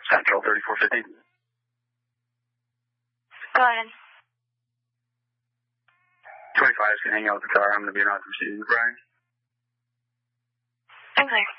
Central 3450. Go ahead. 25 can hang out with the car. I'm going to be around to see you, Brian. Okay.